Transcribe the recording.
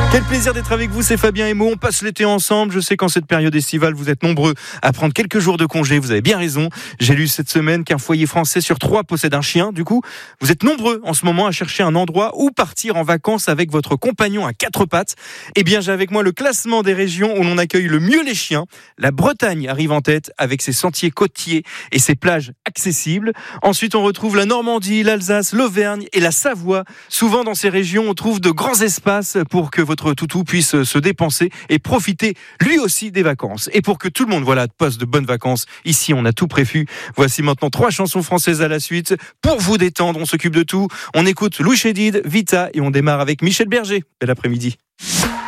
Quel plaisir d'être avec vous, c'est Fabien et Mo. On passe l'été ensemble. Je sais qu'en cette période estivale, vous êtes nombreux à prendre quelques jours de congé. Vous avez bien raison. J'ai lu cette semaine qu'un foyer français sur 3 possède un chien. Du coup, vous êtes nombreux en ce moment à chercher un endroit où partir en vacances avec votre compagnon à 4 pattes. Eh bien, j'ai avec moi le classement des régions où l'on accueille le mieux les chiens. La Bretagne arrive en tête avec ses sentiers côtiers et ses plages accessibles. Ensuite, on retrouve la Normandie, l'Alsace, l'Auvergne et la Savoie. Souvent, dans ces régions, on trouve de grands espaces pour que votre toutou puisse se dépenser et profiter lui aussi des vacances. Et pour que tout le monde passe de bonnes vacances, ici on a tout prévu. Voici maintenant 3 chansons françaises à la suite. Pour vous détendre, on s'occupe de tout. On écoute Louis Chédid, Vita et on démarre avec Michel Berger. Bel après-midi.